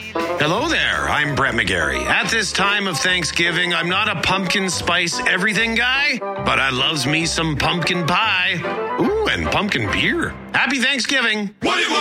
Hello there, I'm Brett McGarry. At this time of Thanksgiving, I'm not a pumpkin spice everything guy, but I loves me some pumpkin pie. Ooh, and pumpkin beer. Happy Thanksgiving.